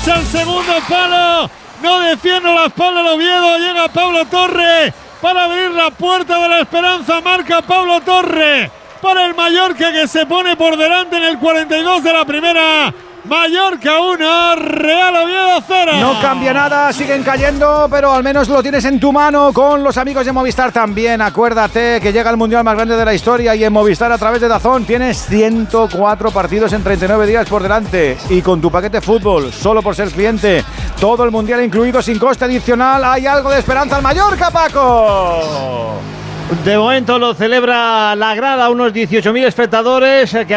derecha al segundo palo. No defiende la espalda el Oviedo. Llega Pablo Torre para abrir la puerta de la esperanza. Marca Pablo Torre para el Mallorca, que se pone por delante en el 42 de la primera. Mallorca 1, Real Oviedo 0. No cambia nada, siguen cayendo, pero al menos lo tienes en tu mano con los amigos de Movistar también. Acuérdate que llega el mundial más grande de la historia y en Movistar a través de DAZN tienes 104 partidos en 39 días por delante. Y con tu paquete fútbol, solo por ser cliente, todo el mundial incluido sin coste adicional. Hay algo de esperanza al Mallorca, Paco. De momento lo celebra la grada, unos 18.000 espectadores que